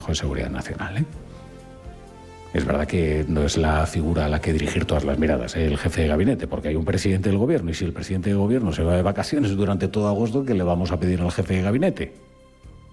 de Seguridad Nacional, ¿eh? Es verdad que no es la figura a la que dirigir todas las miradas, el jefe de gabinete, porque hay un presidente del gobierno, y si el presidente del gobierno se va de vacaciones durante todo agosto, ¿qué le vamos a pedir al jefe de gabinete?